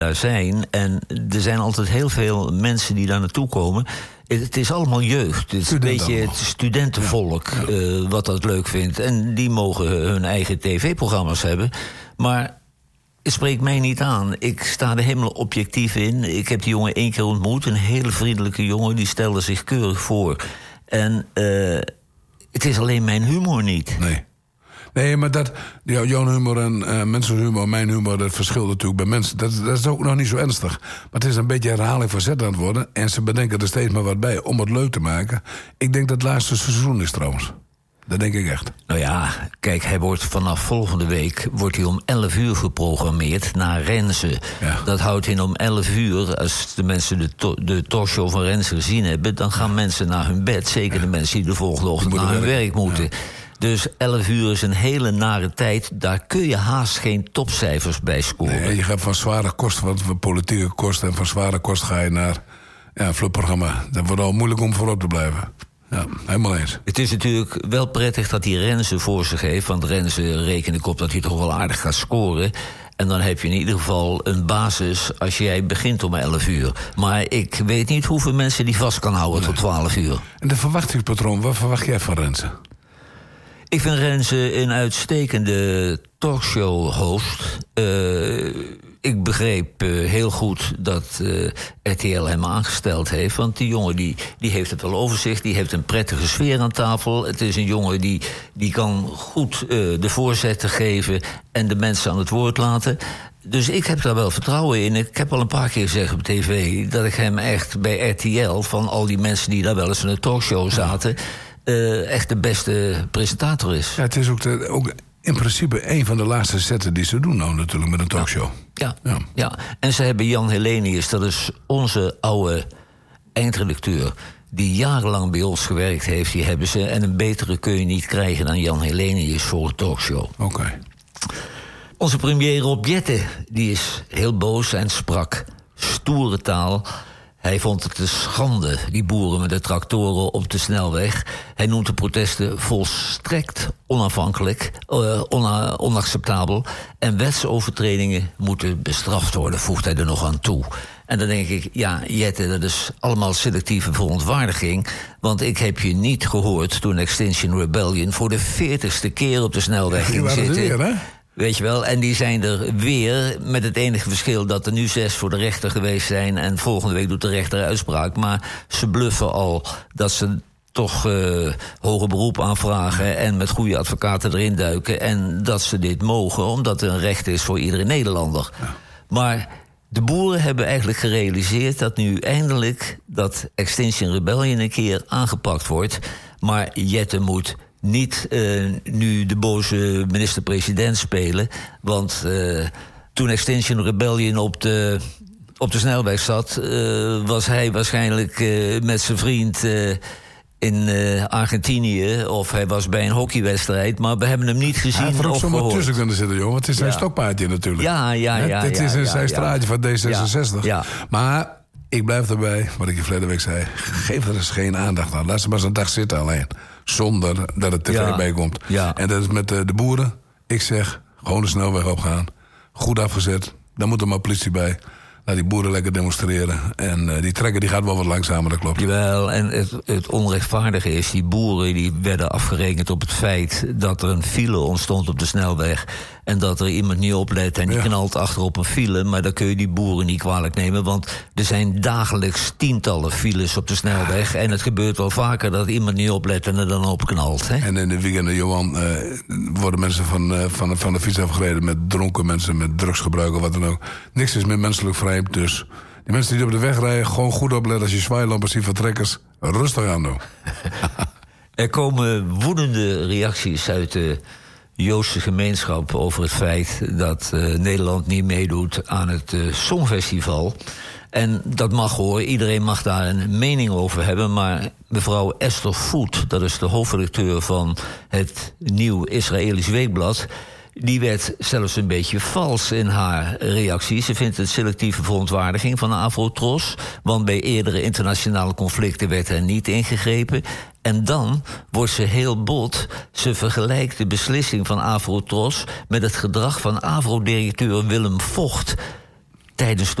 daar zijn. En er zijn altijd heel veel mensen die daar naartoe komen. Het is allemaal jeugd. Het is een beetje het studentenvolk wat dat leuk vindt. En die mogen hun eigen tv-programma's hebben. Maar het spreekt mij niet aan. Ik sta er helemaal objectief in. Ik heb die jongen 1 keer ontmoet. Een hele vriendelijke jongen. Die stelde zich keurig voor. En het is alleen mijn humor niet. Nee, maar jouw humor en mensenhumor, mijn humor, dat verschilt natuurlijk bij mensen. Dat is ook nog niet zo ernstig. Maar het is een beetje herhaling van zet aan het worden. En ze bedenken er steeds maar wat bij om het leuk te maken. Ik denk dat het laatste seizoen is trouwens. Dat denk ik echt. Nou ja, kijk, hij wordt vanaf volgende week om 11 uur geprogrammeerd naar Renze. Ja. Dat houdt in om 11 uur, als de mensen de talkshow van Renze gezien hebben, dan gaan mensen naar hun bed. Zeker de mensen die de volgende ochtend naar hun werk moeten. Ja. Dus 11 uur is een hele nare tijd. Daar kun je haast geen topcijfers bij scoren. Nee, je gaat van zware kost, van politieke kost, en van zware kost ga je naar een flutprogramma. Dat wordt al moeilijk om voorop te blijven. Ja, helemaal eens. Het is natuurlijk wel prettig dat hij Renze voor zich heeft. Want Renze reken ik op dat hij toch wel aardig gaat scoren. En dan heb je in ieder geval een basis als jij begint om 11 uur. Maar ik weet niet hoeveel mensen die vast kan houden tot 12 uur. En de verwachtingspatroon, wat verwacht jij van Renze? Ik vind Renze een uitstekende talkshow-host. Ik begreep heel goed dat RTL hem aangesteld heeft. Want die jongen die heeft het wel over zich. Die heeft een prettige sfeer aan tafel. Het is een jongen die kan goed de voorzetten geven en de mensen aan het woord laten. Dus ik heb daar wel vertrouwen in. Ik heb al een paar keer gezegd op tv dat ik hem echt bij RTL, van al die mensen die daar wel eens in een talkshow zaten, echt de beste presentator is. Ja, het is ook in principe een van de laatste zetten die ze doen nou natuurlijk met een talkshow. Ja. En ze hebben Jan Helenius, dat is onze oude eindredacteur, die jarenlang bij ons gewerkt heeft, die hebben ze. En een betere kun je niet krijgen dan Jan Helenius voor een talkshow. Oké. Onze premier Rob Jetten, die is heel boos en sprak stoere taal. Hij vond het een schande, die boeren met de tractoren op de snelweg. Hij noemt de protesten volstrekt onafhankelijk, onacceptabel. En wetsovertredingen moeten bestraft worden, voegt hij er nog aan toe. En dan denk ik, ja, Jette, dat is allemaal selectieve verontwaardiging. Want ik heb je niet gehoord toen Extinction Rebellion voor de 40ste keer op de snelweg ging zitten. Weer, hè? Weet je wel, en die zijn er weer, met het enige verschil dat er nu 6 voor de rechter geweest zijn en volgende week doet de rechter uitspraak. Maar ze bluffen al dat ze toch hoger beroep aanvragen en met goede advocaten erin duiken. En dat ze dit mogen, omdat er een recht is voor iedere Nederlander. Ja. Maar de boeren hebben eigenlijk gerealiseerd dat nu eindelijk dat Extinction Rebellion een keer aangepakt wordt. Maar Jette moet niet nu de boze minister-president spelen. Want toen Extinction Rebellion op de snelweg zat, was hij waarschijnlijk met zijn vriend in Argentinië, of hij was bij een hockeywedstrijd, maar we hebben hem niet gezien. Hij had er ook zomaar tussen kunnen zitten, jongen. Het is zijn stokpaardje natuurlijk. Ja. Dit is zijn straatje van D66. Ja. Maar ik blijf erbij, wat ik je verleden week zei. Geef er eens geen aandacht aan. Laat ze maar zo'n dag zitten alleen. Zonder dat het tv bij komt. Ja. En dat is met de boeren. Ik zeg, gewoon de snelweg opgaan. Goed afgezet. Daar moet er maar politie bij. Laat die boeren lekker demonstreren. En die trekker die gaat wel wat langzamer, dat klopt. Jawel, en het onrechtvaardige is, die boeren die werden afgerekend op het feit dat er een file ontstond op de snelweg. En dat er iemand niet oplet en die knalt achter op een file. Maar dan kun je die boeren niet kwalijk nemen. Want er zijn dagelijks tientallen files op de snelweg. En het gebeurt wel vaker dat iemand niet oplet en er dan op knalt. Hè? En in de weekenden, Johan, worden mensen van de fiets afgereden met dronken mensen, met drugsgebruik of wat dan ook. Niks is meer menselijk vreemd. Dus die mensen die op de weg rijden, gewoon goed opletten als je zwaailampen ziet van trekkers. Rustig aan doen. Er komen woedende reacties uit de Joodse gemeenschap over het feit dat Nederland niet meedoet aan het Songfestival. En dat mag hoor, iedereen mag daar een mening over hebben. Maar mevrouw Esther Voet, dat is de hoofdredacteur van het Nieuw Israëlisch Weekblad, die werd zelfs een beetje vals in haar reactie. Ze vindt het selectieve verontwaardiging van Afro-Tros, want bij eerdere internationale conflicten werd er niet ingegrepen. En dan wordt ze heel bot. Ze vergelijkt de beslissing van Afro-Tros met het gedrag van Afro-directeur Willem Vocht tijdens